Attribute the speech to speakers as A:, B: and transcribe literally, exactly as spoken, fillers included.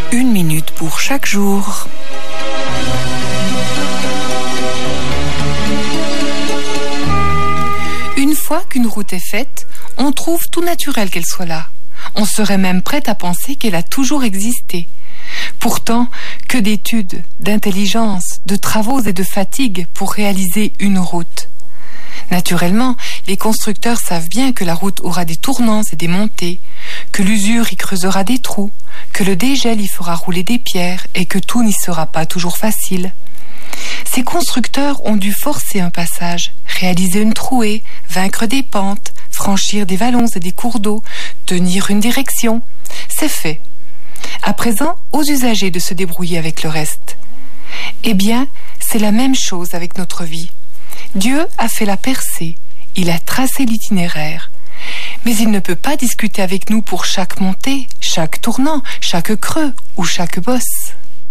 A: Une minute pour chaque jour. Une fois qu'une route est faite, on trouve tout naturel qu'elle soit là. On serait même prêt à penser qu'elle a toujours existé. Pourtant, que d'études, d'intelligence, de travaux et de fatigue pour réaliser une route. Naturellement, les constructeurs savent bien que la route aura des tournants et des montées, que l'usure y creusera des trous, que le dégel y fera rouler des pierres et que tout n'y sera pas toujours facile. Ces constructeurs ont dû forcer un passage, réaliser une trouée, vaincre des pentes, franchir des vallons et des cours d'eau, tenir une direction. C'est fait. À présent, aux usagers de se débrouiller avec le reste. Eh bien, c'est la même chose avec notre vie. Dieu a fait la percée, il a tracé l'itinéraire. Mais il ne peut pas discuter avec nous pour chaque montée, chaque tournant, chaque creux ou chaque bosse.